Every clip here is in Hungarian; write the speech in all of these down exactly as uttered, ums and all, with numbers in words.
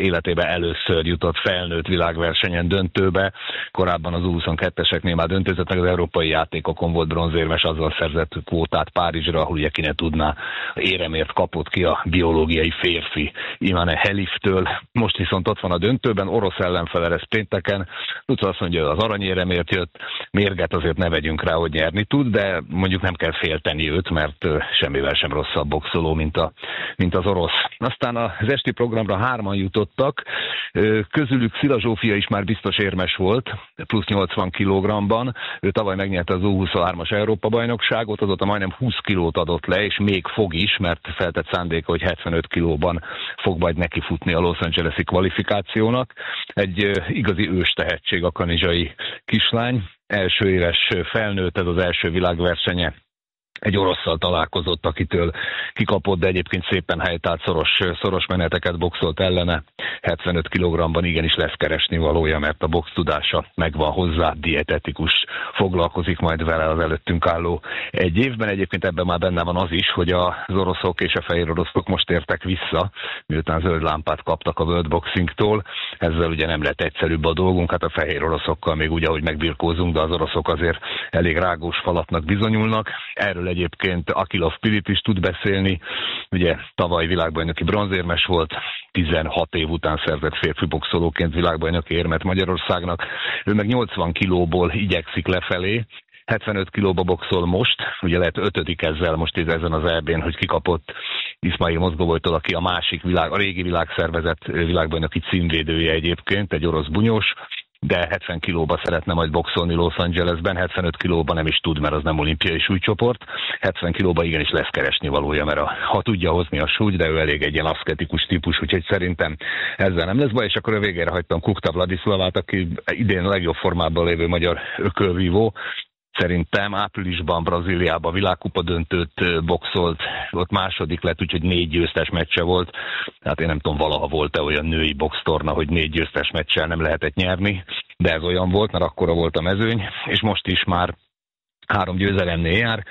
életében először jutott felnőtt világversenyen döntőbe. Korábban az U huszonkettőeseknél már döntözött, meg az európai játékokon volt bronzérmes, azzal szerzett kvótát Párizsra, ahol ugye ki ne tudná, éremért kapott ki a biológiai férfi Imane Heliftől. Most viszont ott van a döntőben, orosz ellenfele lesz pénteken. Tudsz azt mondja, az aranyéremért jött, mérget azért ne vegyünk rá, hogy nyerni tud, de mondjuk nem kell félteni őt, mert semmivel sem rosszabb boxoló, mint, a, mint az orosz. Aztán az esti programra hárman jutottak, közülük Szila Zsófia is már biztos érmes volt, plusz nyolcvan kilogramban. Ő tavaly megnyerte az U huszonhármas Európa-bajnokságot, azóta majdnem húsz kilót adott le, és még fog is, mert feltett szándéka, hogy hetvenöt kilóban fog majd neki futni a Los Angeles-i kvalifikációnak. Egy igazi ős tehetség a kanizsai kislány. Első éves felnőtt, ez az első világversenye. Egy orosszal találkozott, akitől kikapott, de egyébként szépen helytált, szoros, szoros meneteket boxolt ellene. hetvenöt kilogramban igenis lesz keresni valója, mert a box tudása megvan hozzá, dietetikus, foglalkozik majd vele az előttünk álló egy évben. Egyébként ebben már benne van az is, hogy az oroszok és a fehér oroszok most értek vissza, miután zöld lámpát kaptak a World Boxingtól. Ezzel ugye nem lett egyszerűbb a dolgunk, hát a fehér oroszokkal még úgy, ahogy megbirkózunk, de az oroszok azért elég rágós falatnak bizonyulnak. Erről egyébként Akilov Pilip is tud beszélni, ugye tavaly világbajnoki bronzérmes volt, tizenhat év után szerzett férfi boxolóként világbajnoki érmet Magyarországnak. Ő meg nyolcvan kilóból igyekszik lefelé, hetvenöt kilóba boxol most, ugye lehet ötödik ezzel most ezen az é bén, hogy kikapott Iszmail Mozgovolytól, aki a másik világ, a régi világszervezet világbajnoki címvédője egyébként, egy orosz bunyós, de hetven kilóba szeretne majd boxolni Los Angelesben, hetvenöt kilóba nem is tud, mert az nem olimpiai súlycsoport, hetven kilóba igenis lesz keresni valója, mert a, ha tudja hozni a súlyt, de ő elég egy ilyen aszketikus típus, úgyhogy szerintem ezzel nem lesz baj, és akkor a végére hagytam Kukta Vladislavát, aki idén a legjobb formában lévő magyar ökölvívó. Szerintem áprilisban Brazíliában világkupa döntőt boxolt, ott második lett, úgyhogy négy győztes meccse volt. Hát én nem tudom, valaha volt-e olyan női boxtorna, hogy négy győztes meccsel nem lehetett nyerni, de ez olyan volt, mert akkora volt a mezőny, és most is már három győzelemnél jár,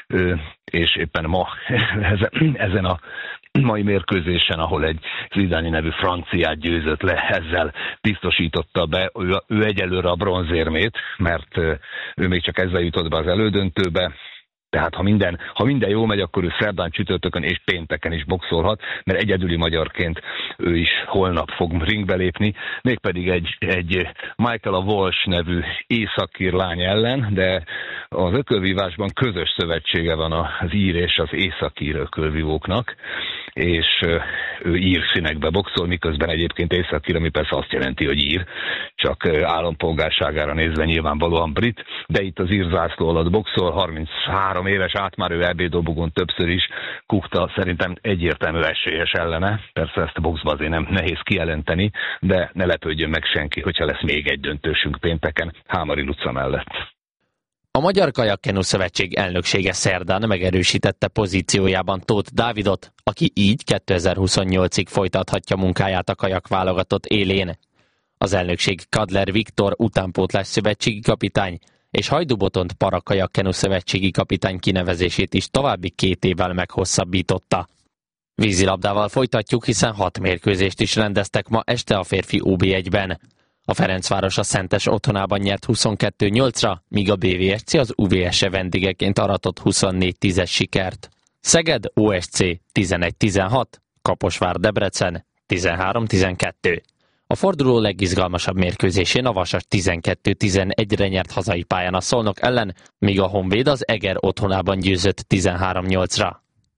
és éppen ma ezen a mai mérkőzésen, ahol egy Zidani nevű franciát győzött le, ezzel biztosította be ő, ő egyelőre a bronzérmét, mert ő még csak ezzel jutott be az elődöntőbe. Tehát ha minden, ha minden jól megy, akkor ő szerdán, csütörtökön és pénteken is boxolhat, mert egyedüli magyarként ő is holnap fog ringbe lépni, mégpedig egy, egy Michaela Walsh nevű északír lány ellen, de az ökölvívásban közös szövetsége van az ír és az északír ökölvívóknak, és ő ír színekbe boxol, miközben egyébként északír, ami persze azt jelenti, hogy ír, csak állampolgárságára nézve nyilvánvalóan brit, de itt az ír zászló alatt boxol, harminchárom éves, átmárő é bé dobogon többször is. Kukta szerintem egyértelmű esélyes ellene, persze ezt a boxban azért nem nehéz kijelenteni, de ne lepődjön meg senki, hogyha lesz még egy döntősünk pénteken Hámari Luca mellett. A Magyar Kajakkenu Szövetség elnöksége szerdán megerősítette pozíciójában Tóth Dávidot, aki így kétezer-huszonnyolcig folytathatja munkáját a kajakválogatott élén. Az elnökség Kadler Viktor utánpótlás szövetségi kapitány és Hajdú Botont Parakajakkenu Szövetségi kapitány kinevezését is további két évvel meghosszabbította. Vízilabdával folytatjuk, hiszen hat mérkőzést is rendeztek ma este a férfi ó bé egyben. A Ferencváros a Szentes otthonában nyert huszonkettő nyolcra, míg a bé vé es cé az u vé es-e vendégeként aratott huszonnégy tízes sikert. Szeged o es cé tizenegy tizenhat, Kaposvár Debrecen tizenhárom tizenkettő. A forduló legizgalmasabb mérkőzésén a Vasas tizenkettő tizenegyre nyert hazai pályán a Szolnok ellen, míg a Honvéd az Eger otthonában győzött tizenhárom nyolcra.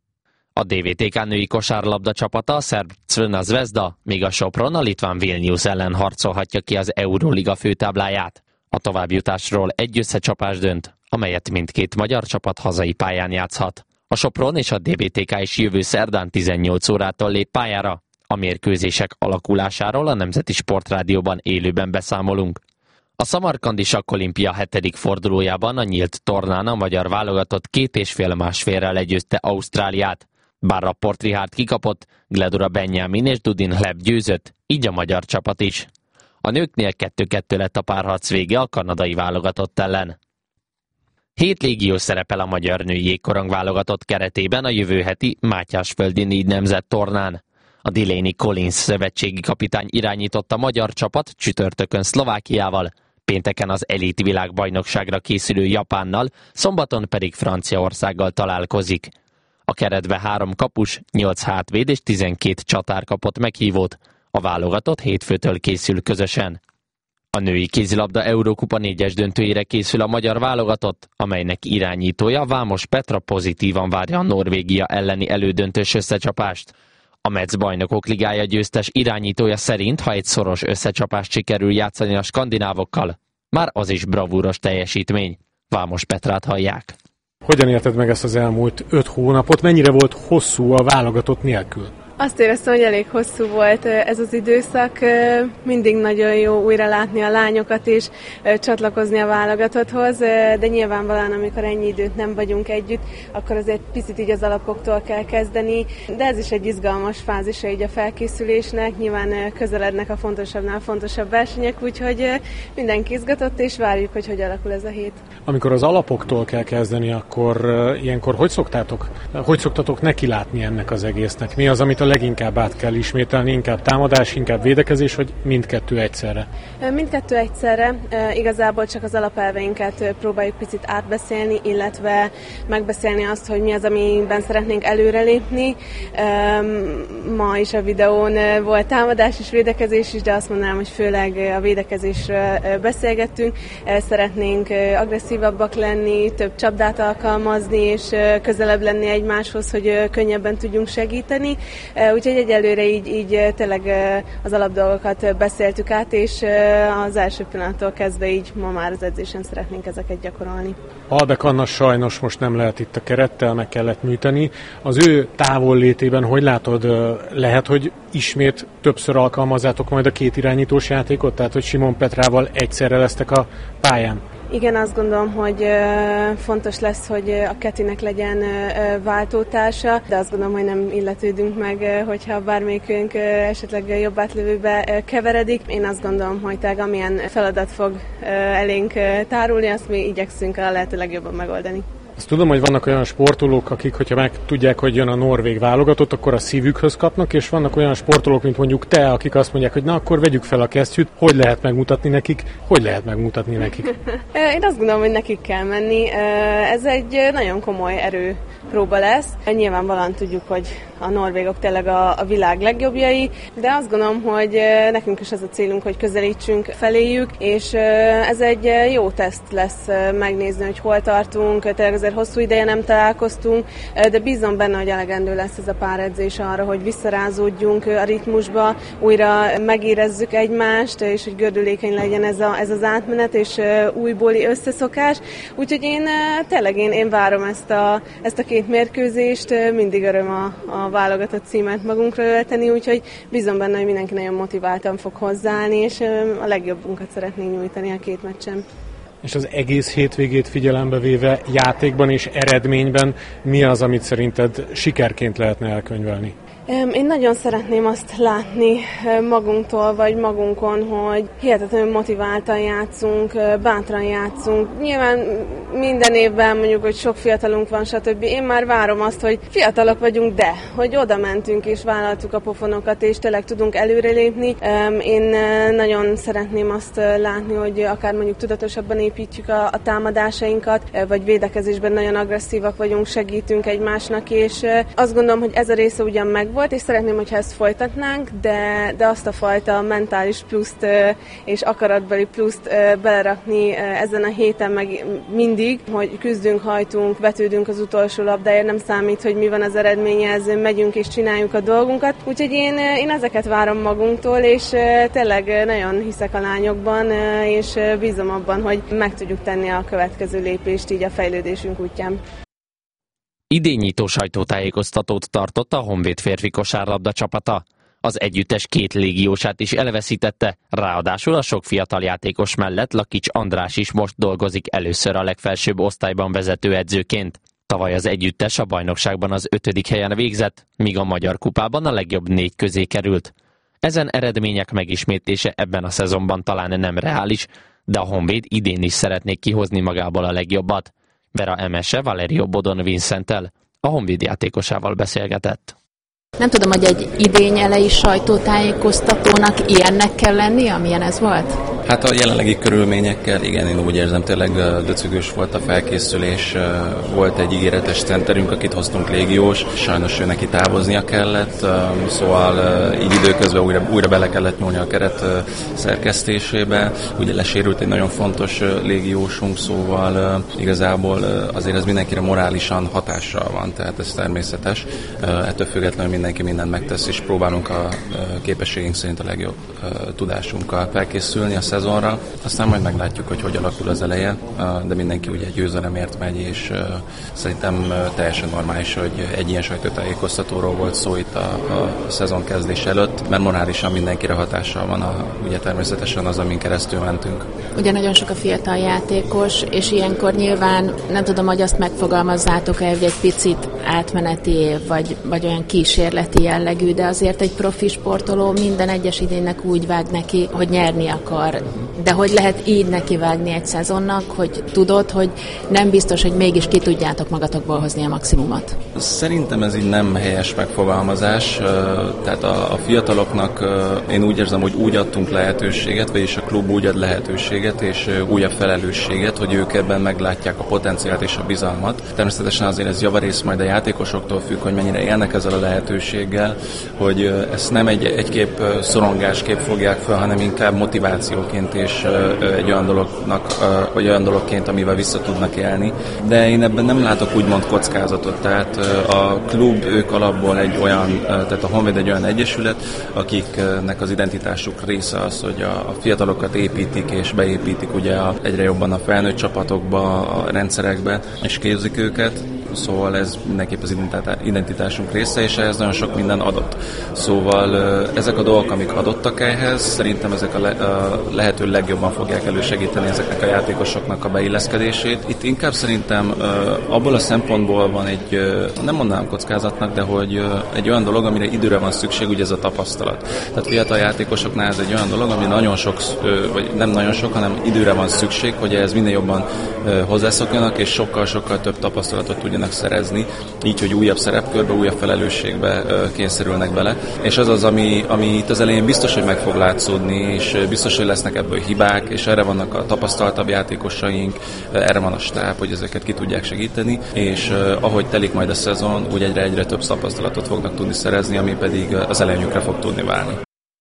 A dé vé té ká női kosárlabda csapata a szerb Crvena Zvezda, míg a Sopron a litván Vilnius ellen harcolhatja ki az Euróliga főtábláját. A továbbjutásról egy összecsapás dönt, amelyet mindkét magyar csapat hazai pályán játszhat. A Sopron és a dé vé té ká is jövő szerdán tizennyolc órától lép pályára. A mérkőzések alakulásáról a Nemzeti Sportrádióban élőben beszámolunk. A szamarkandi sakkolimpia hetedik fordulójában a nyílt tornán a magyar válogatott két és fél másfélre legyőzte Ausztráliát. Bár Rapport Richárd kikapott, Gledura Benjamin és Dudin Hleb győzött, így a magyar csapat is. A nőknél kettő kettő lett a párharc vége a kanadai válogatott ellen. Hét légiós szerepel a magyar női jégkorong válogatott keretében a jövő heti Mátyásföldi négy nemzett tornán. A Delaney Collins szövetségi kapitány irányította magyar csapat csütörtökön Szlovákiával, pénteken az elit világbajnokságra készülő Japánnal, szombaton pedig Franciaországgal találkozik. A keretbe három kapus, nyolc hátvéd és tizenkét csatár kapott meghívót. A válogatott hétfőtől készül közösen. A női kézilabda Eurókupa négyes döntőjére készül a magyar válogatott, amelynek irányítója Vámos Petra pozitívan várja a Norvégia elleni elődöntős összecsapást. A Metz Bajnokok Ligája győztes irányítója szerint, ha egy szoros összecsapást sikerül játszani a skandinávokkal, már az is bravúros teljesítmény. Vámos Petrát hallják. Hogyan érted meg ezt az elmúlt öt hónapot? Mennyire volt hosszú a válogatott nélkül? Azt éreztem, hogy elég hosszú volt ez az időszak. Mindig nagyon jó újra látni a lányokat és csatlakozni a válogatotthoz, de nyilvánvalóan, amikor ennyi időt nem vagyunk együtt, akkor azért picit így az alapoktól kell kezdeni, de ez is egy izgalmas fázisa így a felkészülésnek, nyilván közelednek a fontosabbnál fontosabb versenyek, úgyhogy mindenki izgatott, és várjuk, hogy hogy alakul ez a hét. Amikor az alapoktól kell kezdeni, akkor ilyenkor hogy szoktátok, hogy szoktatok nekilátni ennek az egésznek? Mi az, amit a leginkább át kell ismételni, inkább támadás, inkább védekezés, vagy mindkettő egyszerre? Mindkettő egyszerre. Igazából csak az alapelveinket próbáljuk picit átbeszélni, illetve megbeszélni azt, hogy mi az, amiben szeretnénk előrelépni. Ma is a videón volt támadás és védekezés is, de azt mondanám, hogy főleg a védekezésről beszélgettünk. Szeretnénk agresszívabbak lenni, több csapdát alkalmazni, és közelebb lenni egymáshoz, hogy könnyebben tudjunk segíteni. Úgyhogy egyelőre így, így tényleg az alapdolgokat beszéltük át, és az első pillanattól kezdve így ma már az edzésen szeretnénk ezeket gyakorolni. Albek Anna sajnos most nem lehet itt a kerettel, meg kellett műteni. Az ő távollétében hogy látod, lehet, hogy ismét többször alkalmazzátok majd a két irányítós játékot, tehát hogy Simon Petrával egyszerre lesztek a pályán? Igen, azt gondolom, hogy fontos lesz, hogy a Ketinek legyen váltótársa, de azt gondolom, hogy nem illetődünk meg, hogyha bármelyikünk esetleg jobb átlövőbe keveredik. Én azt gondolom, hogy tehát amilyen feladat fog elénk tárulni, azt mi igyekszünk a lehető legjobban megoldani. Azt tudom, hogy vannak olyan sportolók, akik, hogyha meg tudják, hogy jön a norvég válogatott, akkor a szívükhöz kapnak, és vannak olyan sportolók, mint mondjuk te, akik azt mondják, hogy na, akkor vegyük fel a kesztyűt, hogy lehet megmutatni nekik, hogy lehet megmutatni nekik. Én azt gondolom, hogy nekik kell menni. Ez egy nagyon komoly erőpróba lesz. Nyilvánvalóan tudjuk, hogy a norvégok tényleg a, a világ legjobbjai, de azt gondolom, hogy nekünk is az a célunk, hogy közelítsünk feléjük, és ez egy jó teszt lesz megnézni, hogy hol tartunk, tényleg azért hosszú ideje nem találkoztunk, de bízom benne, hogy elegendő lesz ez a pár edzés arra, hogy visszarázódjunk a ritmusba, újra megérezzük egymást, és hogy gördülékeny legyen ez, a, ez az átmenet, és újbóli összeszokás. Úgyhogy én tényleg én, én várom ezt a, ezt a két mérkőzést, mindig öröm a, a válogatott címet magunkra ölteni, úgyhogy bízom benne, hogy mindenki nagyon motiváltan fog hozzáállni, és a legjobbunkat szeretnénk nyújtani a két meccsen. És az egész hétvégét figyelembe véve játékban és eredményben mi az, amit szerinted sikerként lehetne elkönyvelni? Én nagyon szeretném azt látni magunktól, vagy magunkon, hogy hihetetlenül motiváltan játszunk, bátran játszunk. Nyilván minden évben mondjuk, hogy sok fiatalunk van, stb. Én már várom azt, hogy fiatalok vagyunk, de hogy oda mentünk és vállaltuk a pofonokat, és tényleg tudunk előrelépni. Én nagyon szeretném azt látni, hogy akár mondjuk tudatosabban építjük a, a támadásainkat, vagy védekezésben nagyon agresszívak vagyunk, segítünk egymásnak, és azt gondolom, hogy ez a része ugyan meg volt, és szeretném, hogyha ezt folytatnánk, de, de azt a fajta mentális pluszt és akaratbeli pluszt belerakni ezen a héten meg mindig, hogy küzdünk, hajtunk, vetődünk az utolsó labdáért, nem számít, hogy mi van az eredménye, ezzel megyünk és csináljuk a dolgunkat. Úgyhogy én, én ezeket várom magunktól, és tényleg nagyon hiszek a lányokban, és bízom abban, hogy meg tudjuk tenni a következő lépést így a fejlődésünk útján. Idényító sajtótájékoztatót tartott a Honvéd férfi kosárlabda csapata. Az együttes két légiósát is elveszítette, ráadásul a sok fiatal játékos mellett Lakics András is most dolgozik először a legfelsőbb osztályban vezetőedzőként. Tavaly az együttes a bajnokságban az ötödik helyen végzett, míg a Magyar Kupában a legjobb négy közé került. Ezen eredmények megismétése ebben a szezonban talán nem reális, de a Honvéd idén is szeretnék kihozni magából a legjobbat. Vera Emese Valerio Bodon Vincenttel, a Honvéd játékosával beszélgetett. Nem tudom, hogy egy idény elejé sajtótájékoztatónak ilyennek kell lenni, amilyen ez volt? Hát a jelenlegi körülményekkel, igen, én úgy érzem, tényleg döcögös volt a felkészülés, volt egy ígéretes centerünk, akit hoztunk légiós, sajnos ő neki távoznia kellett, szóval így időközben újra, újra bele kellett nyúlni a keret szerkesztésébe, ugye lesérült egy nagyon fontos légiósunk, szóval igazából azért ez mindenkire morálisan hatással van, tehát ez természetes, ettől függetlenül mindenki mindent megtesz, és próbálunk a képességünk szerint a legjobb tudásunkkal felkészülni a szezonra. Aztán majd meglátjuk, hogy hogy alakul az eleje, de mindenki ugye győzelemért megy, és szerintem teljesen normális, hogy egy ilyen sajtótájékoztatóról volt szó itt a, a szezon kezdés előtt, mert morálisan mindenkire hatással van, a, ugye természetesen az, amin keresztül mentünk. Ugye nagyon sok a fiatal játékos, és ilyenkor nyilván nem tudom, hogy azt megfogalmazzátok-e, hogy egy picit átmeneti év, vagy, vagy olyan kísérleti jellegű, de azért egy profi sportoló minden egyes idénynek úgy vág neki, hogy nyerni akar. De hogy lehet így nekivágni egy szezonnak, hogy tudod, hogy nem biztos, hogy mégis ki tudjátok magatokból hozni a maximumot? Szerintem ez így nem helyes megfogalmazás. Tehát a, a fiataloknak én úgy érzem, hogy úgy adtunk lehetőséget, vagyis a klub úgy ad lehetőséget és újabb felelősséget, hogy ők ebben meglátják a potenciált és a bizalmat. Természetesen azért ez javarész majd a játékosoktól függ, hogy mennyire élnek ezzel a lehetőséggel, hogy ezt nem egy, egy kép szorongásképp fogják fel, hanem inkább motivációként és egy olyan dolognak, vagy olyan dologként, amivel vissza tudnak élni. De én ebben nem látok úgymond kockázatot. Tehát a klub, ők alapból egy olyan, tehát a Honvéd egy olyan egyesület, akiknek az identitásuk része az, hogy a fiatalokat építik és beépítik ugye egyre jobban a felnőtt csapatokba, a rendszerekbe, és képzik őket. Szóval ez mindenképp az identitásunk része, és ehhez nagyon sok minden adott. Szóval ezek a dolgok, amik adottak ehhez, szerintem ezek a, le, a lehető legjobban fogják elősegíteni ezeknek a játékosoknak a beilleszkedését. Itt inkább szerintem abból a szempontból van egy, nem mondanám kockázatnak, de hogy egy olyan dolog, amire időre van szükség, ugye ez a tapasztalat. Tehát fiatal játékosoknál ez egy olyan dolog, ami nagyon sok, vagy nem nagyon sok, hanem időre van szükség, hogy ez minél jobban hozzászokjanak, és sokkal-sokkal több tapasztalatot tudjanak szerezni, így, hogy újabb szerepkörbe, újabb felelősségbe kényszerülnek bele. És az az, ami, ami itt az elején biztos, hogy meg fog látszódni, és biztos, hogy lesznek ebből hibák, és erre vannak a tapasztaltabb játékosaink, erre van a stáb, hogy ezeket ki tudják segíteni, és ahogy telik majd a szezon, úgy egyre-egyre több tapasztalatot fognak tudni szerezni, ami pedig az előnyükre fog tudni válni.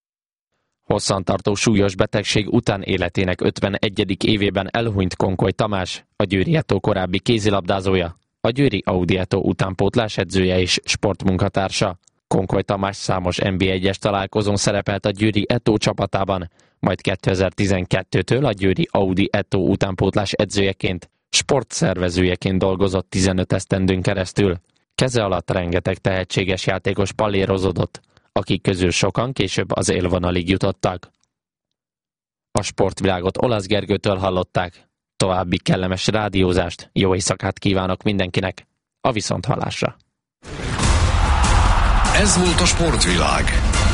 Hosszantartó súlyos betegség után életének ötvenegyedik évében elhunyt Konkoly Tamás, a Győri Eto korábbi kézilabdázója, a Győri Audi Eto utánpótlás edzője és sportmunkatársa. Konkoly Tamás számos en bé egyes találkozón szerepelt a Győri Eto csapatában, majd kétezer-tizenkettőtől a Győri Audi Eto utánpótlás edzőjeként, sportszervezőjeként dolgozott tizenöt esztendőn keresztül. Keze alatt rengeteg tehetséges játékos pallérozódott, akik közül sokan később az élvonalig jutottak. A sportvilágot Olasz Gergőtől hallották. További kellemes rádiózást, jó éjszakát kívánok mindenkinek, a viszonthallásra. Ez volt a sportvilág.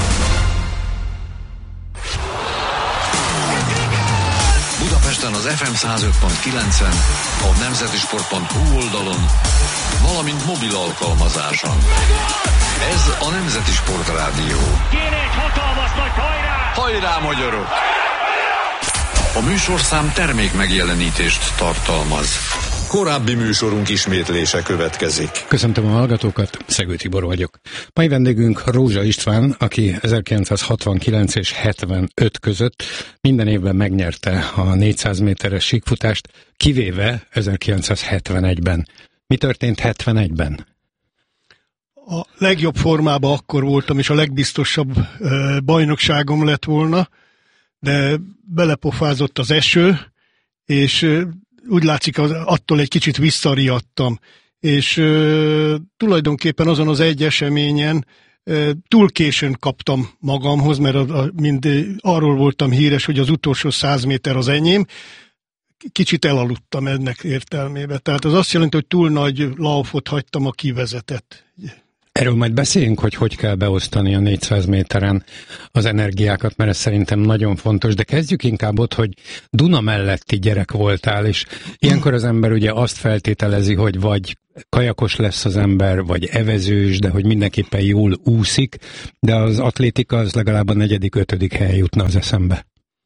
Budapesten az ef em száz öt pont kilencen, a nemzetisport pont hu oldalon, valamint mobil alkalmazáson. Ez a Nemzeti Sport Rádió. Kéne egy hatalmas nagy hajrá! Hajrá, magyarok! A műsorszám termék megjelenítést tartalmaz. Korábbi műsorunk ismétlése következik. Köszöntöm a hallgatókat, Szegő Tibor vagyok. Mai vendégünk Rózsa István, aki ezerkilencszázhatvankilenc és hetvenöt között minden évben megnyerte a négyszáz méteres síkfutást, kivéve ezerkilencszázhetvenegyben. Mi történt hetvenegyben? A legjobb formában akkor voltam, és a legbiztosabb bajnokságom lett volna, de belepofázott az eső, és úgy látszik, attól egy kicsit visszariadtam. És uh, tulajdonképpen azon az egy eseményen uh, túl későn kaptam magamhoz, mert a, a, mind arról voltam híres, hogy az utolsó száz méter az enyém. Kicsit elaludtam ennek értelmébe. Tehát az azt jelenti, hogy túl nagy laufot hagytam a kivezetett. Erről majd beszéljünk, hogy hogy kell beosztani a négyszáz méteren az energiákat, mert ez szerintem nagyon fontos, de kezdjük inkább ott, hogy Duna melletti gyerek voltál, és ilyenkor az ember ugye azt feltételezi, hogy vagy kajakos lesz az ember, vagy evezős, de hogy mindenképpen jól úszik, de az atlétika az legalább a negyedik, ötödik hely jutna az eszembe.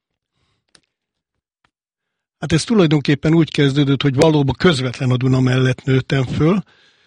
Hát ez tulajdonképpen úgy kezdődött, hogy valóban közvetlen a Duna mellett nőttem föl,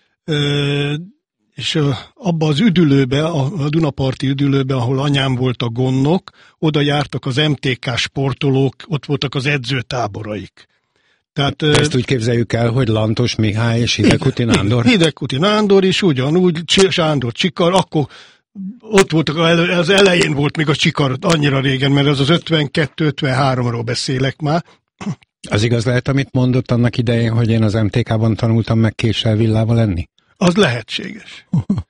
és abba az üdülőbe, a Dunaparti üdülőbe, ahol anyám volt a gondnok, oda jártak az em té ká sportolók, ott voltak az edzőtáboraik. Tehát, ezt úgy képzeljük el, hogy Lantos Mihály és Hidegkuti Nándor? Hidegkuti Nándor is, ugyanúgy, Sándor Csikar, akkor ott voltak, az elején volt még a Csikar, annyira régen, mert ez az ötvenkettő ötvenháromról beszélek már. Az igaz lehet, amit mondott annak idején, hogy én az em té ká-ban tanultam meg késsel villával lenni? Az lehetséges.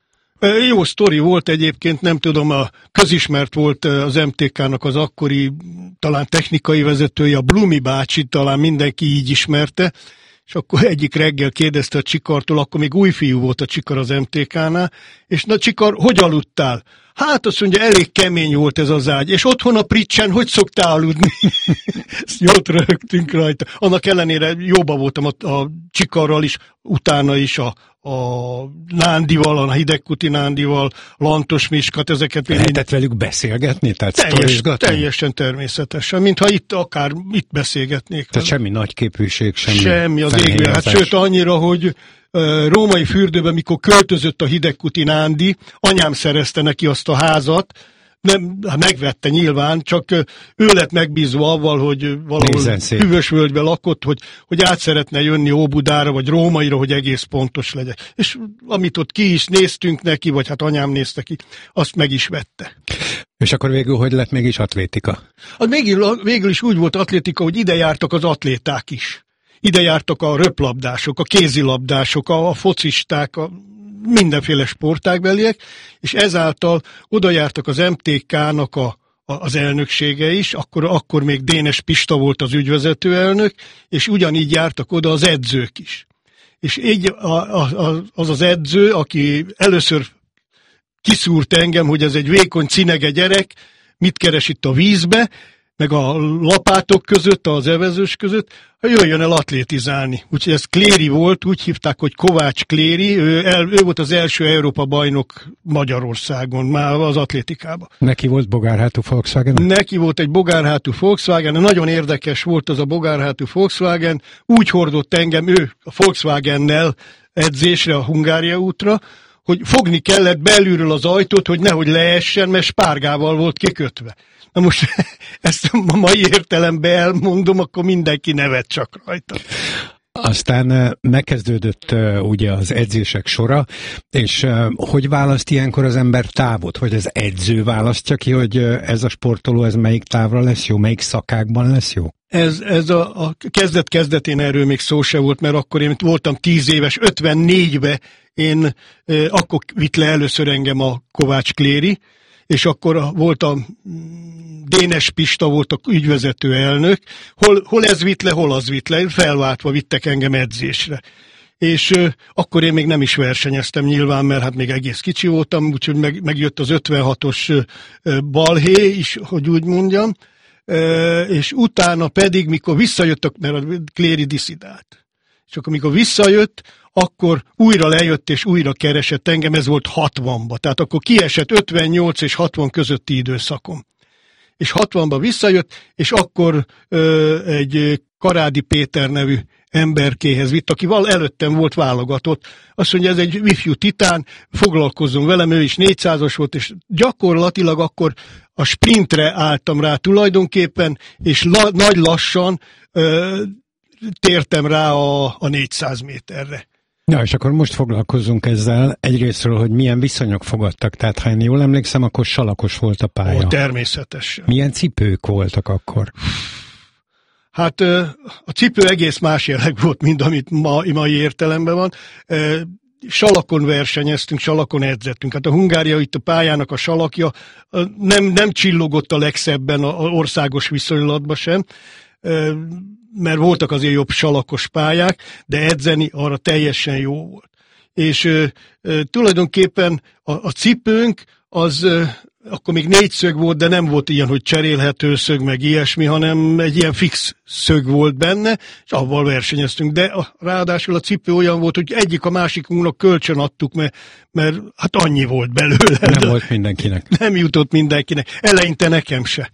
Jó sztori volt egyébként, nem tudom, a közismert volt az em té ká-nak az akkori talán technikai vezetője, a Blumi bácsi, talán mindenki így ismerte, és akkor egyik reggel kérdezte a Csikartól, akkor még új fiú volt a Csikar az em té ká-nál, és na Csikar, hogy aludtál? Hát azt mondja, elég kemény volt ez az ágy, és otthon a Pricsen hogy szoktál aludni? Jót röhögtünk rajta. Annak ellenére jóba voltam a, a Csikarral is, utána is a, a Nándival, a Hidegkuti Nándival, Lantos Miskat, ezeket... Lehetett velük beszélgetni? Tehát teljes, teljesen természetesen, mintha itt akár itt beszélgetnék. Tehát semmi nagyképűség, semmi... Semmi az égben. Hát sőt annyira, hogy Római fürdőben, mikor költözött a Hidegkuti Nándi, anyám szerezte neki azt a házat, nem, megvette nyilván, csak ő lett megbízva avval, hogy valahol Hűvösvölgyben lakott, hogy, hogy át szeretne jönni Óbudára, vagy Rómaira, hogy egész pontos legyen. És amit ott ki is néztünk neki, vagy hát anyám nézte ki, azt meg is vette. És akkor végül hogy lett mégis atlétika? Az végül, végül is úgy volt atlétika, hogy ide jártak az atléták is. Ide jártak a röplabdások, a kézilabdások, a, a focisták, a mindenféle sportágbeliek, és ezáltal oda jártak az em té ká-nak a, a, az elnöksége is, akkor, akkor még Dénes Pista volt az ügyvezető elnök, és ugyanígy jártak oda az edzők is. És így a, a, az az edző, aki először kiszúrt engem, hogy ez egy vékony cinege gyerek, mit keres itt a vízbe, meg a lapátok között, az evezős között, jöjjön el atlétizálni. Úgyhogy ez Kléri volt, úgy hívták, hogy Kovács Kléri, ő, el, ő volt az első Európa bajnok Magyarországon, már az atlétikában. Neki volt bogárhátú Volkswagen? Neki volt egy bogárhátú Volkswagen, nagyon érdekes volt az a bogárhátú Volkswagen, úgy hordott engem ő a Volkswagennel edzésre, a Hungária útra, hogy fogni kellett belülről az ajtót, hogy nehogy leessen, mert spárgával volt kikötve. Na most ezt a mai értelemben elmondom, akkor mindenki nevet csak rajta. Aztán megkezdődött ugye az edzések sora, és hogy választ ilyenkor az ember távot? Hogy az edző választja ki, hogy ez a sportoló, ez melyik távra lesz jó, melyik szakákban lesz jó? Ez, ez a, a kezdet-kezdetén erről még szó se volt, mert akkor én voltam tíz éves, ötvennégyben én eh, akkor vitt le először engem a Kovács Kléri, és akkor volt a Dénes Pista volt a ügyvezető elnök, hol, hol ez vitt le, hol az vitt le, felváltva vittek engem edzésre. És euh, akkor én még nem is versenyeztem nyilván, mert hát még egész kicsi voltam, úgyhogy meg, megjött az ötvenhatos euh, balhé is, hogy úgy mondjam, euh, és utána pedig, mikor visszajöttek, mert a Kléri diszidált, és akkor mikor visszajött, akkor újra lejött és újra keresett engem, ez volt hatvanba, tehát akkor kiesett ötvennyolc és hatvan közötti időszakom. És hatvanba visszajött, és akkor ö, egy Karádi Péter nevű emberkéhez vitt, aki val előttem volt válogatott. Azt mondja, ez egy ifjú titán, foglalkozzon velem, ő is négyszázas volt, és gyakorlatilag akkor a sprintre álltam rá tulajdonképpen, és la, nagy lassan ö, tértem rá a, a négyszáz méterre. Na, és akkor most foglalkozzunk ezzel egyrésztről, hogy milyen viszonyok fogadtak. Tehát, ha én jól emlékszem, akkor salakos volt a pálya. Ó, természetesen. Milyen cipők voltak akkor? Hát a cipő egész más jelleg volt, mint amit ma, mai értelemben van. Salakon versenyeztünk, salakon edzettünk. Hát a Hungária itt a pályának a salakja nem, nem csillogott a legszebben a országos viszonylatban sem, mert voltak azért jobb salakos pályák, de edzeni arra teljesen jó volt. és ö, ö, tulajdonképpen a, a cipőnk az... Ö, akkor még négy szög volt, de nem volt ilyen, hogy cserélhető szög, meg ilyesmi, hanem egy ilyen fix szög volt benne, és avval versenyeztünk. De a, ráadásul a cipő olyan volt, hogy egyik a másikunknak kölcsön adtuk, mert, mert hát annyi volt belőle. Nem volt mindenkinek. Nem jutott mindenkinek. Eleinte nekem se.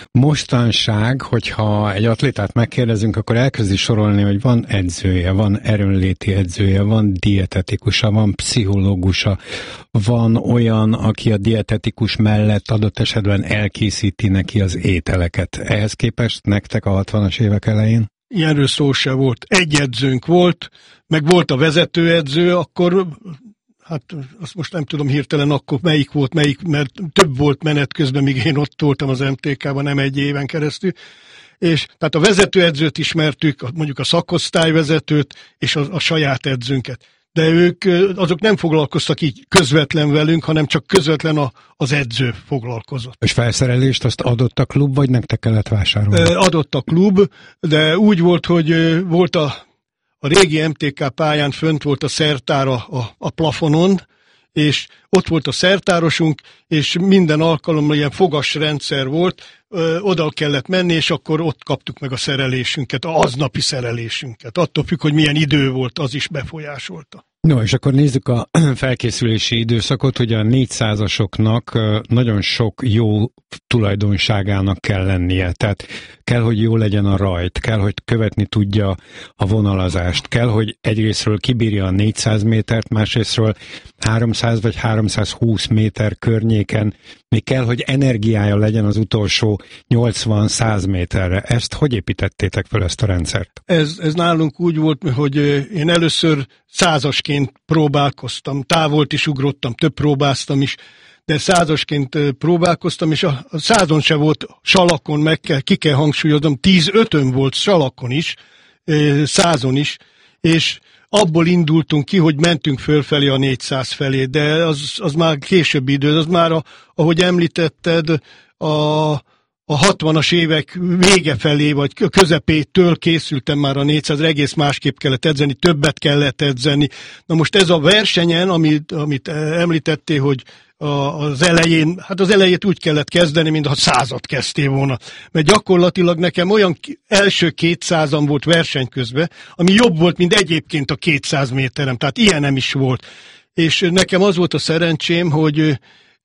Mostanság, hogyha egy atlétát megkérdezünk, akkor elkezdi sorolni, hogy van edzője, van erőnléti edzője, van dietetikusa, van pszichológusa, van olyan, aki a dietetikus mellett adott esetben elkészíti neki az ételeket. Ehhez képest nektek a hatvanas évek elején? Ilyenről szó se volt. Egy edzőnk volt, meg volt a vezetőedző, akkor, hát azt most nem tudom hirtelen akkor melyik volt, melyik, mert több volt menet közben, míg én ott voltam az em té ká-ban, nem egy éven keresztül. És tehát a vezetőedzőt ismertük, mondjuk a szakosztályvezetőt, és a, a saját edzőnket. De ők, azok nem foglalkoztak így közvetlen velünk, hanem csak közvetlen a, az edző foglalkozott. És felszerelést azt adott a klub, vagy nektek kellett vásárolni? Adott a klub, de úgy volt, hogy volt a, a régi em té ká pályán, fönt volt a szertár a, a, a plafonon, és ott volt a szertárosunk, és minden alkalommal ilyen fogasrendszer volt, ö, oda kellett menni, és akkor ott kaptuk meg a szerelésünket, az aznapi szerelésünket. Attól függ, hogy milyen idő volt, az is befolyásolta. No, és akkor nézzük a felkészülési időszakot, hogy a négyszázasoknak nagyon sok jó tulajdonságának kell lennie. Tehát kell, hogy jó legyen a rajt, kell, hogy követni tudja a vonalazást, kell, hogy egyrésztről kibírja a négyszáz métert, másrésztről háromszáz vagy háromszázhúsz méter környéken, még kell, hogy energiája legyen az utolsó nyolcvan-száz méterre. Ezt hogy építettétek fel, ezt a rendszert? Ez, ez nálunk úgy volt, hogy én először százasként próbálkoztam, távolt is ugrottam, több próbáztam is, de százasként próbálkoztam, és a, a százon se volt salakon, meg kell, ki kell hangsúlyoznom, tíz-ötön volt salakon is, százon is, és abból indultunk ki, hogy mentünk fölfelé a négyszáz felé, de az, az már későbbi idő, az már, a, ahogy említetted, a, a hatvanas évek vége felé, vagy közepétől készültem már a négyszázra, egész másképp kellett edzeni, többet kellett edzeni. Na most ez a versenyen, amit, amit említettél, hogy az elején, hát az elejét úgy kellett kezdeni, mintha százat kezdtél volna. Mert gyakorlatilag nekem olyan első kétszázam volt verseny közben, ami jobb volt, mint egyébként a kétszáz méterem. Tehát ilyen nem is volt. És nekem az volt a szerencsém, hogy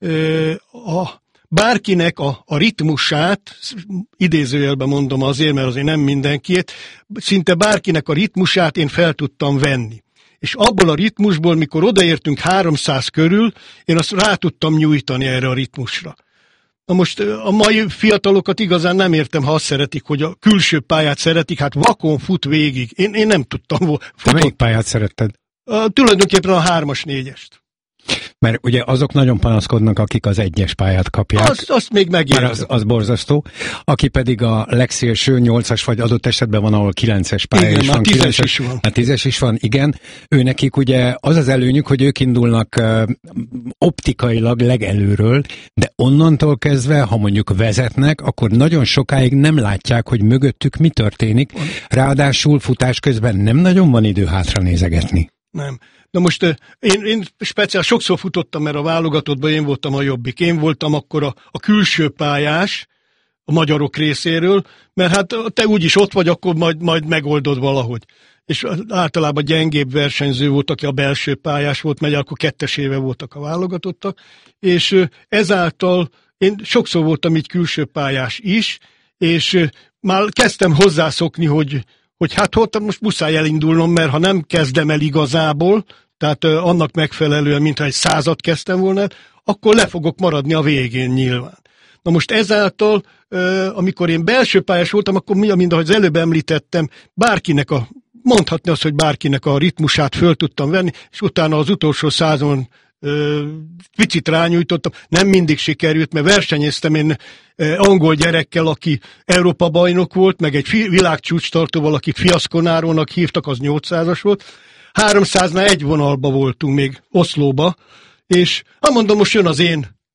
a bárkinek a, a ritmusát, idézőjelben mondom azért, mert azért nem mindenkiét, szinte bárkinek a ritmusát én fel tudtam venni. És abból a ritmusból, mikor odaértünk háromszáz körül, én azt rá tudtam nyújtani erre a ritmusra. Na most a mai fiatalokat igazán nem értem, ha azt szeretik, hogy a külső pályát szeretik, hát vakon fut végig. Én, én nem tudtam. Te melyik pályát szeretted? A, tulajdonképpen a hármas, négyest. Mert ugye azok nagyon panaszkodnak, akik az egyes pályát kapják. Azt, azt még megérzem. Az, az borzasztó. Aki pedig a legszélső nyolcas, vagy adott esetben van, ahol kilences pálya igen, is van. tízes tízes is van. Hát tízes is van, igen. Ő nekik ugye az az előnyük, hogy ők indulnak uh, optikailag legelőről, de onnantól kezdve, ha mondjuk vezetnek, akkor nagyon sokáig nem látják, hogy mögöttük mi történik. Ráadásul futás közben nem nagyon van idő hátra nézegetni. Nem. Na most én, én speciál sokszor futottam, mert a válogatottban én voltam a jobbik. Én voltam akkor a, a külső pályás a magyarok részéről, mert hát te úgyis ott vagy, akkor majd, majd megoldod valahogy. És általában gyengébb versenyző volt, aki a belső pályás volt, mert akkor ketteséve voltak a válogatottak, és ezáltal én sokszor voltam így külső pályás is, és már kezdtem hozzászokni, hogy hogy hát ott most muszáj elindulnom, mert ha nem kezdem el igazából, tehát uh, annak megfelelően, mintha egy százat kezdtem volna, akkor le fogok maradni a végén nyilván. Na most ezáltal, uh, amikor én belső pályás voltam, akkor mi, mint ahogy az előbb említettem, bárkinek a, mondhatni azt, hogy bárkinek a ritmusát föl tudtam venni, és utána az utolsó százon uh, picit rányújtottam. Nem mindig sikerült, mert versenyeztem én angol gyerekkel, aki Európa bajnok volt, meg egy világcsúcstartóval, akit Fiaszkonárónak hívtak, az nyolcszázas volt. háromszáznál egy vonalba voltunk még Oszlóba, és hát mondom, most jön az én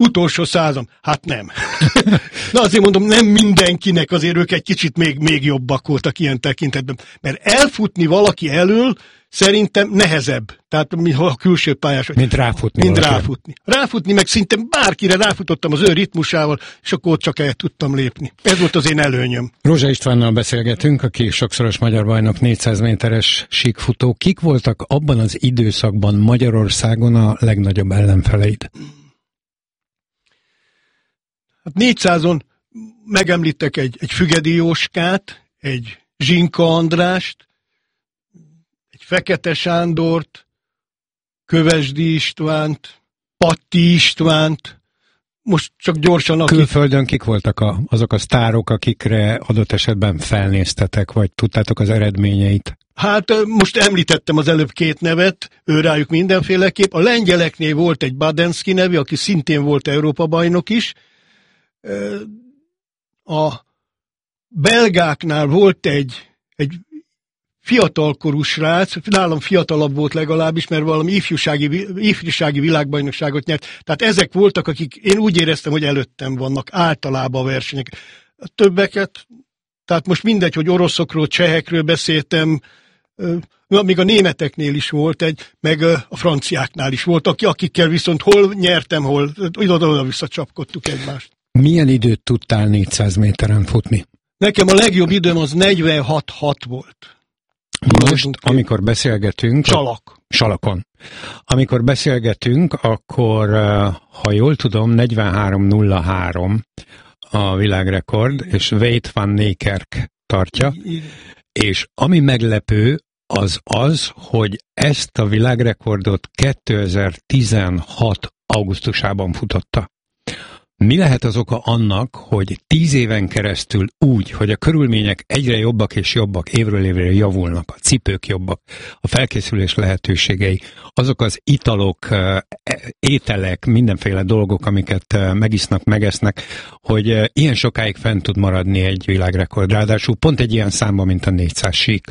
utolsó százam. Hát nem. Na azért mondom, nem mindenkinek, azért ők egy kicsit még, még jobbak voltak ilyen tekintetben. Mert elfutni valaki elől szerintem nehezebb. Tehát mi, ha a külső pályás. Mint ráfutni. Mint valaki. ráfutni. Ráfutni, meg szinte bárkire ráfutottam az ő ritmusával, és akkor ott csak el tudtam lépni. Ez volt az én előnyöm. Rózsa Istvánnal beszélgetünk, aki sokszoros magyar bajnok, négyszáz méteres síkfutó. Kik voltak abban az időszakban Magyarországon a legnagyobb ellenfeleid? Hát négyszázon megemlítek egy, egy Fügedi Jóskát, egy Zsinka Andrást, egy Fekete Sándort, Kövesdi Istvánt, Patti Istvánt, most csak gyorsan... Akik... Külföldön kik voltak a, azok a sztárok, akikre adott esetben felnéztetek, vagy tudtátok az eredményeit? Hát most említettem az előbb két nevet, ő rájuk mindenféleképp. A lengyeleknél volt egy Badenszki nevű, aki szintén volt Európa-bajnok is. A belgáknál volt egy, egy fiatalkorú srác, nálam fiatalabb volt legalábbis, mert valami ifjúsági, ifjúsági világbajnokságot nyert. Tehát ezek voltak, akik én úgy éreztem, hogy előttem vannak általában a versenyek. A többeket, tehát most mindegy, hogy oroszokról, csehekről beszéltem, még a németeknél is volt egy, meg a franciáknál is volt, akikkel viszont hol nyertem, hol oda-oda visszacsapkodtuk egymást. Milyen időt tudtál négyszáz méteren futni? Nekem a legjobb időm az negyvenhat hat volt. Most, amikor beszélgetünk... Csalak. Salakon. Amikor beszélgetünk, akkor, ha jól tudom, negyvenhárom nulla három a világrekord, és Wout van Niekerk tartja, igen. És ami meglepő, az az, hogy ezt a világrekordot kétezer-tizenhat augusztusában futotta. Mi lehet az oka annak, hogy tíz éven keresztül úgy, hogy a körülmények egyre jobbak és jobbak, évről évre javulnak, a cipők jobbak, a felkészülés lehetőségei, azok az italok, ételek, mindenféle dolgok, amiket megisznak, megesznek, hogy ilyen sokáig fent tud maradni egy világrekord. Ráadásul pont egy ilyen számban, mint a négyszáz sík.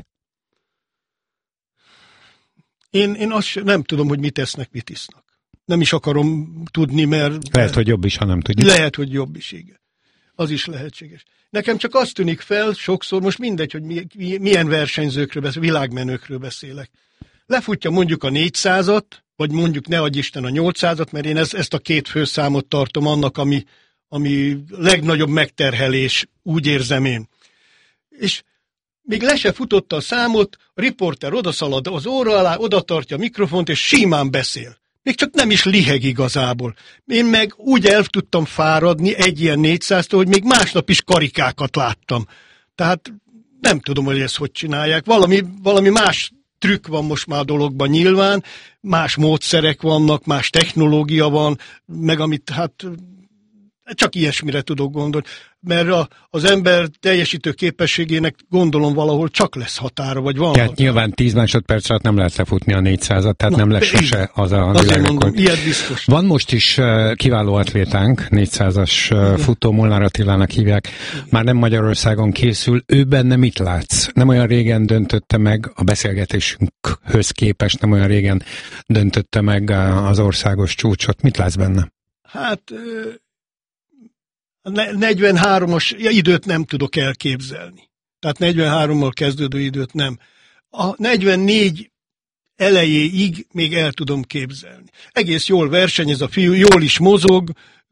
Én, én azt nem tudom, hogy mit esznek, mit isznak. Nem is akarom tudni, mert... Lehet, hogy jobb is, ha nem tudjuk. Lehet, hogy jobb is, igen. Az is lehetséges. Nekem csak azt tűnik fel sokszor, most mindegy, hogy mi, milyen versenyzőkről beszélek, világmenőkről beszélek. Lefutja mondjuk a négyszázat, vagy mondjuk ne adj Isten a nyolcszázat, mert én ezt, ezt a két főszámot tartom annak, ami, ami legnagyobb megterhelés, úgy érzem én. És még le se futotta a számot, a riporter odaszalad az óra alá, oda tartja a mikrofont, és simán beszél. Még csak nem is liheg igazából. Én meg úgy el tudtam fáradni egy ilyen négyszáztól, hogy még másnap is karikákat láttam. Tehát nem tudom, hogy ezt hogy csinálják. Valami, valami más trükk van most már a dologban nyilván, más módszerek vannak, más technológia van, meg amit hát csak ilyesmire tudok gondolni. Mert a, az ember teljesítő képességének gondolom valahol csak lesz határa, vagy van. Tehát nyilván tíz másodperc alatt nem lehet lefutni a négyszázat, tehát na, nem lesz sose az a világrekord. Ilyet biztos. Van most is uh, kiváló atlétánk, négyszázas uh, futó, Molnár Attilának hívják, igen. Már nem Magyarországon készül, ő benne mit látsz? Nem olyan régen döntötte meg, a beszélgetésünkhöz képest nem olyan régen döntötte meg az országos csúcsot. Mit látsz benne? Hát... A negyvenhármas időt nem tudok elképzelni. Tehát negyvenhárommal kezdődő időt nem. A negyvennégy elejéig még el tudom képzelni. Egész jól versenyez a fiú, jól is mozog.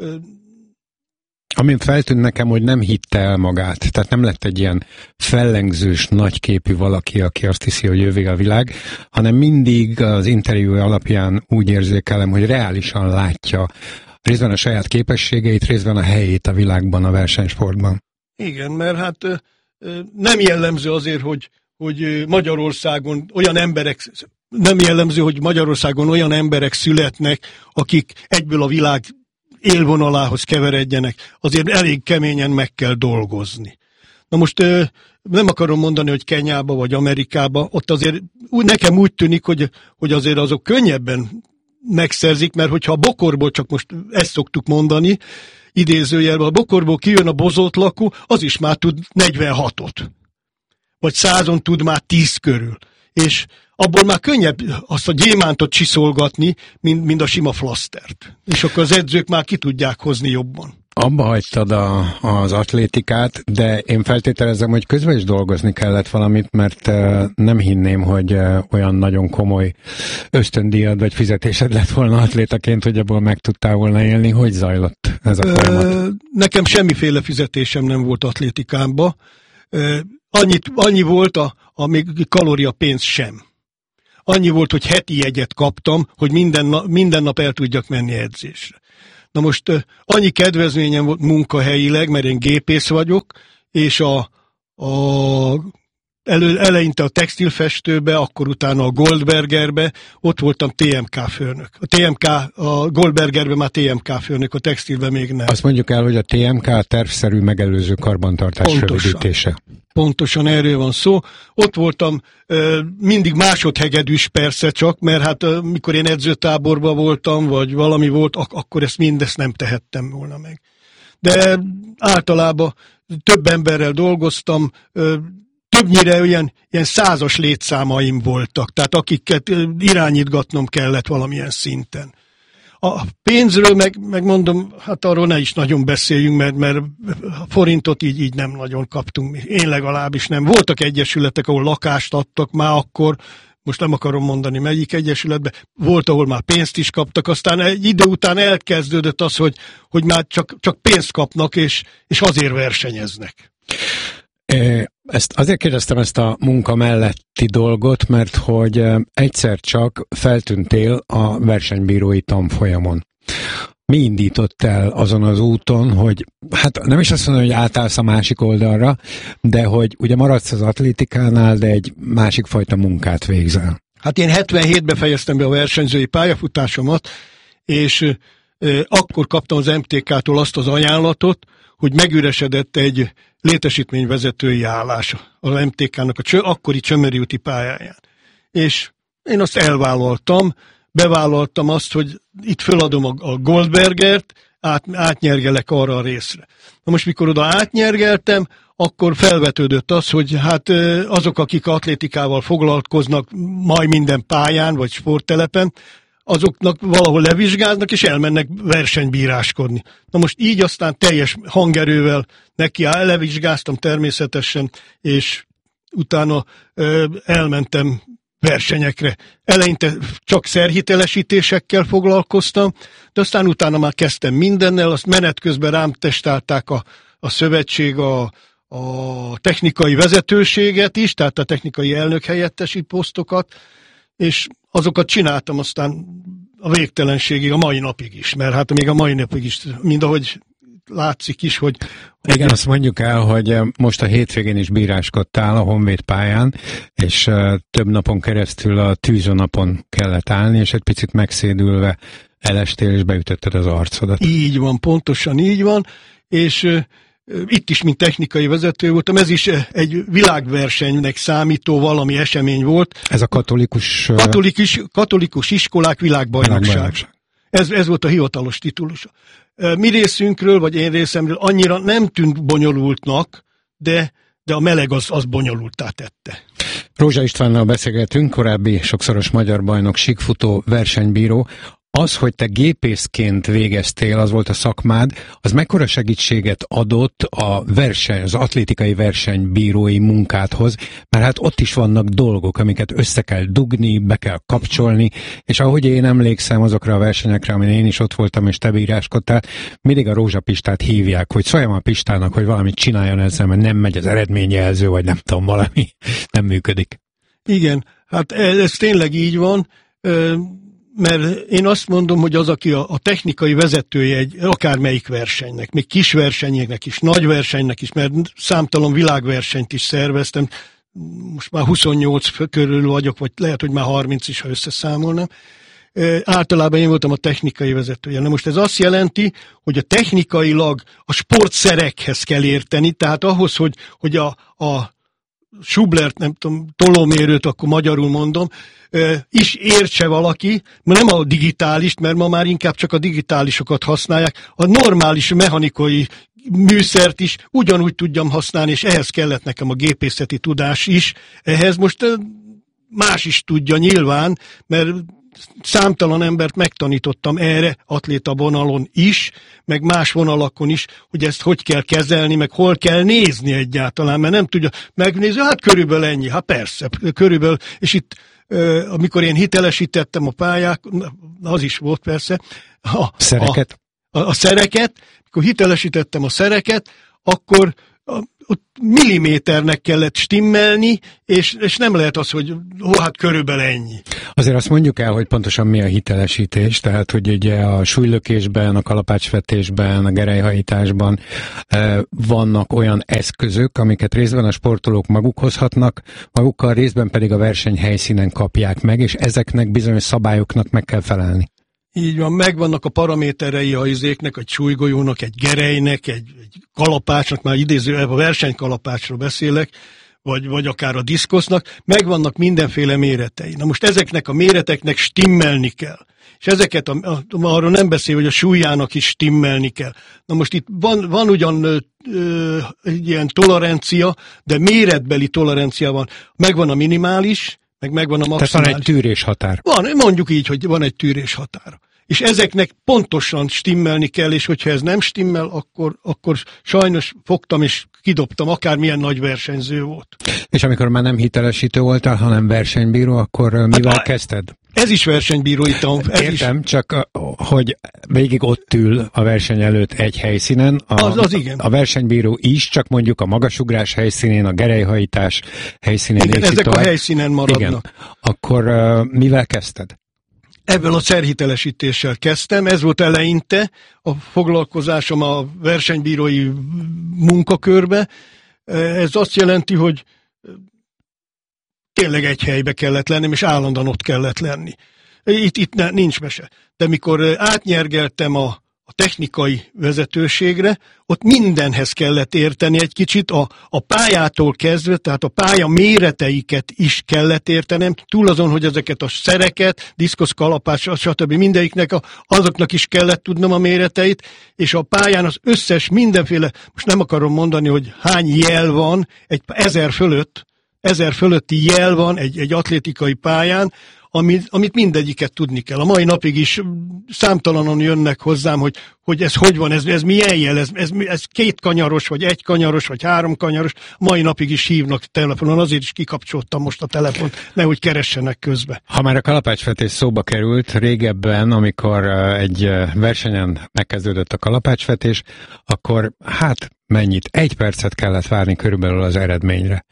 Amin feltűnt nekem, hogy nem hitte el magát. Tehát nem lett egy ilyen fellengzős, nagyképű valaki, aki azt hiszi, hogy jövő a világ, hanem mindig az interjú alapján úgy érzékelem, hogy reálisan látja részben a saját képességeit, részben a helyét a világban, a versenysportban. Igen, mert hát nem jellemző azért, hogy, hogy Magyarországon olyan emberek, nem jellemző, hogy Magyarországon olyan emberek születnek, akik egyből a világ élvonalához keveredjenek. Azért elég keményen meg kell dolgozni. Na most nem akarom mondani, hogy Kenyába vagy Amerikába, ott azért nekem úgy tűnik, hogy, hogy azért azok könnyebben megszerzik, mert hogyha a bokorból, csak most ezt szoktuk mondani, idézőjelben, a bokorból kijön a bozótlakó, az is már tud negyvenhatot. Vagy százon tud már tíz körül. és abból már könnyebb azt a gyémántot csiszolgatni, mint, mint a sima flasztert. És akkor az edzők már ki tudják hozni jobban. Abba hagytad a, az atlétikát, de én feltételezem, hogy közben is dolgozni kellett valamit, mert uh, nem hinném, hogy uh, olyan nagyon komoly ösztöndíjad vagy fizetésed lett volna atlétaként, hogy abból meg tudtál volna élni. Hogy zajlott ez a folyamat? Nekem semmiféle fizetésem nem volt atlétikámba. Annyit, annyi volt, a, a még kalóriapénz sem. Annyi volt, hogy heti jegyet kaptam, hogy minden, na, minden nap el tudjak menni edzésre. Na most annyi kedvezményem volt munkahelyileg, mert én gépész vagyok, és a, a elő, eleinte a textilfestőbe, akkor utána a Goldbergerbe, ott voltam té em ká főnök. A té em ká, a Goldbergerbe már té em ká főnök, a textilbe még nem. Azt mondjuk el, hogy a té em ká a tervszerű megelőző karbantartás Pontosan. rövidítése. Pontosan erről van szó. Ott voltam mindig másodhegedűs persze csak, mert hát mikor én edzőtáborban voltam, vagy valami volt, ak- akkor ezt mindezt nem tehettem volna meg. De általában több emberrel dolgoztam, többnyire olyan ilyen százas létszámaim voltak, tehát akiket irányítgatnom kellett valamilyen szinten. A pénzről meg, meg mondom, hát arról ne is nagyon beszéljünk, mert, mert forintot így, így nem nagyon kaptunk. Én legalábbis nem. Voltak egyesületek, ahol lakást adtak már akkor, most nem akarom mondani melyik egyesületben, volt, ahol már pénzt is kaptak, aztán egy idő után elkezdődött az, hogy, hogy már csak, csak pénzt kapnak, és, és azért versenyeznek. Ezt azért kérdeztem ezt a munka melletti dolgot, mert hogy egyszer csak feltűntél a versenybírói tanfolyamon. Mi indított el azon az úton, hogy hát nem is azt mondom, hogy átállsz a másik oldalra, de hogy ugye maradsz az atlétikánál, de egy másik fajta munkát végzel? Hát én hetvenhétben fejeztem be a versenyzői pályafutásomat, és akkor kaptam az em té ká-tól azt az ajánlatot, hogy megüresedett egy létesítményvezetői állás az em té ká-nak a cső, akkori Csömöri úti pályáján. És én azt elvállaltam, bevállaltam azt, hogy itt föladom a, a Goldbergert, át, átnyergelek arra a részre. Na most, mikor oda átnyergeltem, akkor felvetődött az, hogy hát azok, akik atlétikával foglalkoznak majd minden pályán, vagy sporttelepen, azoknak valahol levizsgáznak, és elmennek versenybíráskodni. Na most így aztán teljes hangerővel neki levizsgáztam természetesen, és utána ö, elmentem versenyekre. Eleinte csak szerhitelesítésekkel foglalkoztam, de aztán utána már kezdtem mindennel, azt menet közben rám testálták a, a szövetség, a, a technikai vezetőséget is, tehát a technikai elnök helyettesi posztokat, és azokat csináltam aztán a végtelenségig, a mai napig is, mert hát még a mai napig is, mindahogy látszik is, hogy... Igen, azt mondjuk el, hogy most a hétvégén is bíráskodtál a Honvéd pályán, és több napon keresztül a tűzőnapon kellett állni, és egy picit megszédülve elestél, és beütötted az arcodat. Így van, pontosan így van, és itt is, mint technikai vezető voltam, ez is egy világversenynek számító valami esemény volt. Ez a katolikus... Katolikus, katolikus iskolák világbajnokság. világbajnokság. Ez, ez volt a hivatalos titulusa. Mi részünkről, vagy én részemről annyira nem tűnt bonyolultnak, de, de a meleg az, az bonyolulttá tette. Rózsa Istvánnal beszélgetünk, korábbi sokszoros magyar bajnok, síkfutó, versenybíró. Az, hogy te gépészként végeztél, az volt a szakmád, az mekkora segítséget adott a verseny, az atlétikai versenybírói munkádhoz, mert hát ott is vannak dolgok, amiket össze kell dugni, be kell kapcsolni, és ahogy én emlékszem azokra a versenyekre, amin én is ott voltam, és te bíráskodtál, mindig a Rózsa Pistát hívják, hogy szóljam a Pistának, hogy valamit csináljon ezzel, mert nem megy az eredményjelző, vagy nem tudom, valami nem működik. Igen, hát ez, ez tényleg így van, mert én azt mondom, hogy az, aki a, a technikai vezetője egy akármelyik versenynek, még kis versenyeknek is, nagy versenynek is, mert számtalan világversenyt is szerveztem, most már huszonnyolc körül vagyok, vagy lehet, hogy már harminc is, ha összeszámolnám. E, általában én voltam a technikai vezetője. Na most ez azt jelenti, hogy a technikailag a sportszerekhez kell érteni, tehát ahhoz, hogy, hogy a, a Schublert, nem tudom, tolómérőt, akkor magyarul mondom, is értse valaki, nem a digitális, mert ma már inkább csak a digitálisokat használják, a normális mechanikai műszert is ugyanúgy tudjam használni, és ehhez kellett nekem a gépészeti tudás is. Ehhez most más is tudja nyilván, mert számtalan embert megtanítottam erre, atléta vonalon is, meg más vonalakon is, hogy ezt hogy kell kezelni, meg hol kell nézni egyáltalán, mert nem tudja megnézni, hát körülbelül ennyi, hát persze, körülbelül, és itt amikor én hitelesítettem a pályák, az is volt persze, a szereket, a, a, a szereket, amikor hitelesítettem a szereket, akkor a, ott milliméternek kellett stimmelni, és, és nem lehet az, hogy hó, hát körülbelül ennyi. Azért azt mondjuk el, hogy pontosan mi a hitelesítés, tehát hogy ugye a súlylökésben, a kalapácsvetésben, a gerelyhajításban eh, vannak olyan eszközök, amiket részben a sportolók maguk hozhatnak, magukkal részben pedig a versenyhelyszínen kapják meg, és ezeknek bizonyos szabályoknak meg kell felelni. Így van, megvannak a paraméterei a izéknek, egy súlygolyónak, egy gerelynek, egy, egy kalapácsnak, már idéző, a versenykalapácsról beszélek, vagy, vagy akár a diszkosznak, megvannak mindenféle méretei. Na most ezeknek a méreteknek stimmelni kell. És ezeket, a, a, arról nem beszél, hogy a súlyának is stimmelni kell. Na most itt van, van ugyan ö, ö, egy ilyen tolerancia, de méretbeli tolerancia van. Megvan a minimális, meg megvan a maximális. Tehát van egy tűréshatár. Van, mondjuk így, hogy van egy tűréshatár. És ezeknek pontosan stimmelni kell, és hogyha ez nem stimmel, akkor, akkor sajnos fogtam és kidobtam, akármilyen nagy versenyző volt. És amikor már nem hitelesítő voltál, hanem versenybíró, akkor mivel hát, kezdted? Ez is versenybíró itt. Ez Értem, is. csak hogy végig ott ül a verseny előtt egy helyszínen. A, az, az igen. A versenybíró is, csak mondjuk a magasugrás helyszínén, a gerelyhajítás helyszínén. Igen, ezek tovább. A helyszínen maradnak. Igen. Akkor uh, mivel kezdted? Ebből a szerhitelesítéssel kezdtem, ez volt eleinte a foglalkozásom a versenybírói munkakörbe. Ez azt jelenti, hogy tényleg egy helybe kellett lennem, és állandóan ott kellett lenni. Itt, itt ne, nincs mese. De mikor átnyergeltem a, a technikai vezetőségre, ott mindenhez kellett érteni egy kicsit, a, a pályától kezdve, tehát a pálya méreteiket is kellett értenem, túl azon, hogy ezeket a szereket, diszkosz, kalapács, stb. Mindegyiknek, a, azoknak is kellett tudnom a méreteit, és a pályán az összes mindenféle, most nem akarom mondani, hogy hány jel van, egy ezer fölött, ezer fölötti jel van egy, egy atlétikai pályán, amit, amit mindegyiket tudni kell. A mai napig is számtalanon jönnek hozzám, hogy, hogy ez hogy van, ez, ez milyen jel, ez, ez, ez két kanyaros, vagy egy kanyaros, vagy három kanyaros. Mai napig is hívnak telefonon, azért is kikapcsoltam most a telefont, nehogy keressenek közbe. Ha már a kalapácsvetés szóba került, régebben, amikor egy versenyen megkezdődött a kalapácsvetés, akkor hát mennyit? Egy percet kellett várni körülbelül az eredményre.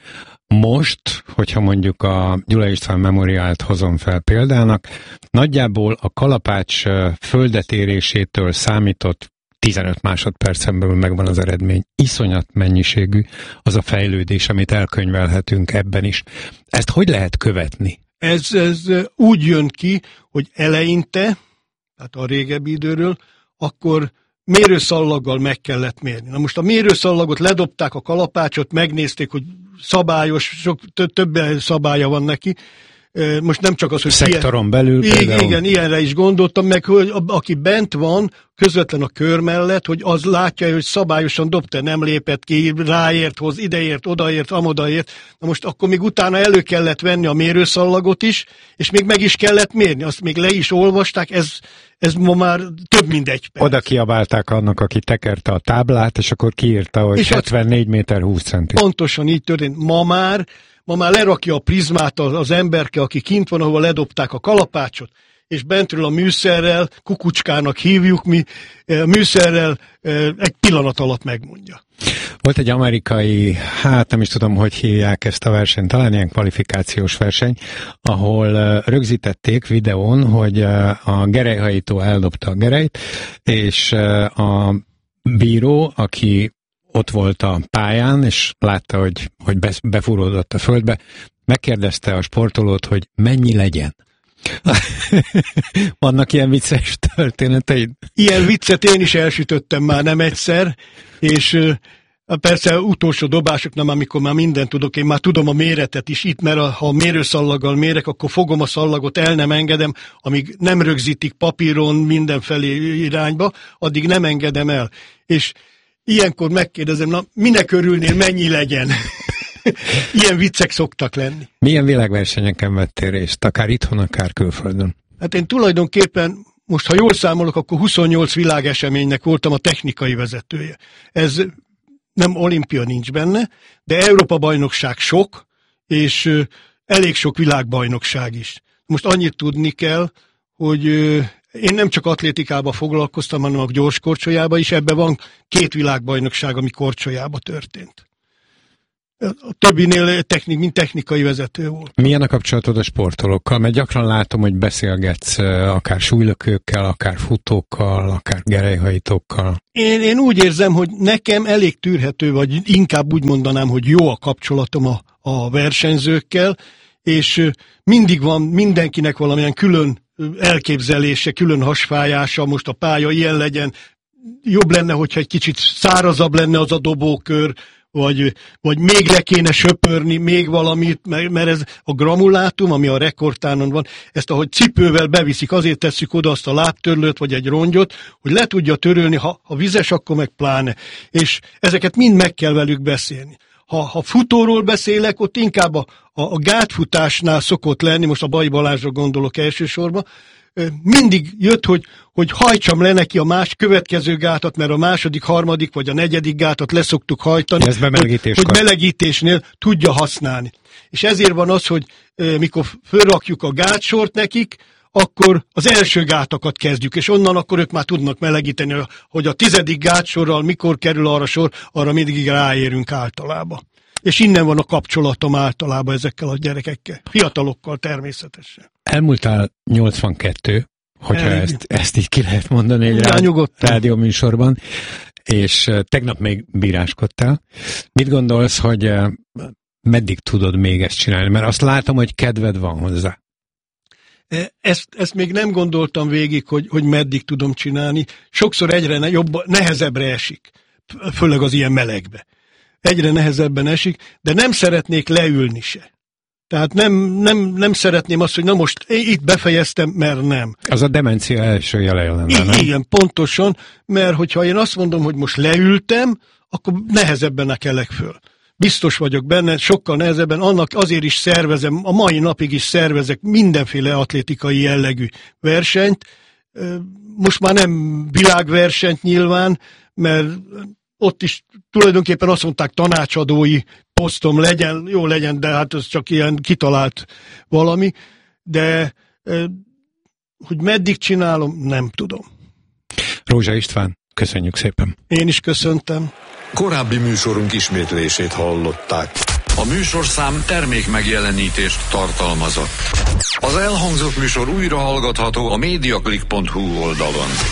Most, hogyha mondjuk a Gyulai István Memoriált hozom fel példának, nagyjából a kalapács földetérésétől számított tizenöt másodpercen belül megvan az eredmény. Iszonyat mennyiségű az a fejlődés, amit elkönyvelhetünk ebben is. Ezt hogy lehet követni? Ez, ez úgy jön ki, hogy eleinte, tehát a régebbi időről, akkor mérőszallaggal meg kellett mérni. Na most a mérőszallagot ledobták a kalapácsot, megnézték, hogy szabályos, sok, több szabálya van neki. Most nem csak az, hogy... Szektoron ilyen, belül igen, például. Igen, ilyenre is gondoltam, meg hogy aki bent van, közvetlen a kör mellett, hogy az látja, hogy szabályosan dobta, nem lépett ki, ráért, hoz, ideért, odaért, amodaért. Na most akkor még utána elő kellett venni a mérőszallagot is, és még meg is kellett mérni. Azt még le is olvasták, ez, ez ma már több mint egy perc. Oda kiabálták annak, aki tekerte a táblát, és akkor kiírta, hogy és hetvennégy méter húsz centi. Pontosan így történt. Ma már Ma már lerakja a prizmát az, az emberke, aki kint van, ahol ledobták a kalapácsot, és bentről a műszerrel, kukucskának hívjuk mi, a műszerrel egy pillanat alatt megmondja. Volt egy amerikai, hát nem is tudom, hogy hívják ezt a versenyt, talán ilyen kvalifikációs verseny, ahol rögzítették videón, hogy a gerelyhajító eldobta a gerelyt, és a bíró, aki ott volt a pályán, és látta, hogy, hogy befúródott a földbe, megkérdezte a sportolót, hogy mennyi legyen. Vannak ilyen vicces történeteid? Ilyen viccet én is elsütöttem már nem egyszer, és persze utolsó dobásoknál, amikor már mindent tudok, én már tudom a méretet is itt, mert a, ha a mérőszallaggal mérek, akkor fogom a szallagot, el nem engedem, amíg nem rögzítik papíron mindenfelé irányba, addig nem engedem el. És ilyenkor megkérdezem, na minek örülnél, mennyi legyen? Ilyen viccek szoktak lenni. Milyen világversenyeken vettél részt, akár itthon, akár külföldön? Hát én tulajdonképpen, most ha jól számolok, akkor huszonnyolc világeseménynek voltam a technikai vezetője. Ez nem olimpia nincs benne, de Európa-bajnokság sok, és elég sok világbajnokság is. Most annyit tudni kell, hogy én nem csak atlétikába foglalkoztam, hanem a gyorskorcsolyába is, ebben van két világbajnokság, ami korcsolyába történt. A többinél technik, mint technikai vezető volt. Milyen a kapcsolatod a sportolókkal? Mert gyakran látom, hogy beszélgetsz akár súlylökőkkel, akár futókkal, akár gerelyhajtókkal. Én, én úgy érzem, hogy nekem elég tűrhető, vagy inkább úgy mondanám, hogy jó a kapcsolatom a, a versenyzőkkel, és mindig van mindenkinek valamilyen külön elképzelése, külön hasfájása, most a pálya ilyen legyen, jobb lenne, hogyha egy kicsit szárazabb lenne az a dobókör, vagy, vagy még le kéne söpörni, még valamit, mert ez a gramulátum, ami a rekordtánon van, ezt ahogy cipővel beviszik, azért tesszük oda azt a lábtörlőt, vagy egy rongyot, hogy le tudja törölni, ha, ha vizes, akkor meg pláne. És ezeket mind meg kell velük beszélni. Ha, ha futóról beszélek, ott inkább a, a, a gátfutásnál szokott lenni, most a Bai Balázsra gondolok elsősorban, mindig jött, hogy, hogy hajtsam le neki a más következő gátat, mert a második, harmadik vagy a negyedik gátat leszoktuk hajtani, ez hogy, hogy melegítésnél tudja használni. És ezért van az, hogy e, mikor fölrakjuk a gátsort nekik, akkor az első gátakat kezdjük, és onnan akkor ők már tudnak melegíteni, hogy a tizedik gátsorral mikor kerül arra sor, arra mindig ráérünk általában. És innen van a kapcsolatom általában ezekkel a gyerekekkel. Fiatalokkal természetesen. Elmúltál nyolcvankettő, hogyha ezt, ezt így ki lehet mondani egy rádió műsorban, és tegnap még bíráskodtál. Mit gondolsz, hogy meddig tudod még ezt csinálni? Mert azt látom, hogy kedved van hozzá. Ezt, ezt még nem gondoltam végig, hogy, hogy meddig tudom csinálni. Sokszor egyre ne, jobb, nehezebbre esik, főleg az ilyen melegbe. Egyre nehezebben esik, de nem szeretnék leülni se. Tehát nem, nem, nem szeretném azt, hogy na most itt befejeztem, mert nem. Az a demencia első jele lenne, nem? Igen, pontosan, mert hogyha én azt mondom, hogy most leültem, akkor nehezebben kelek föl. Biztos vagyok benne, sokkal nehezebben, annak azért is szervezem, a mai napig is szervezek mindenféle atlétikai jellegű versenyt. Most már nem világversenyt nyilván, mert ott is tulajdonképpen azt mondták, tanácsadói posztom legyen, jó legyen, de hát ez csak ilyen kitalált valami, de hogy meddig csinálom, nem tudom. Rózsa István, köszönjük szépen. Én is köszöntem. Korábbi műsorunk ismétlését hallották. A műsorszám termék megjelenítést tartalmazott. Az elhangzott műsor újra hallgatható a mediaclick pont hu oldalon.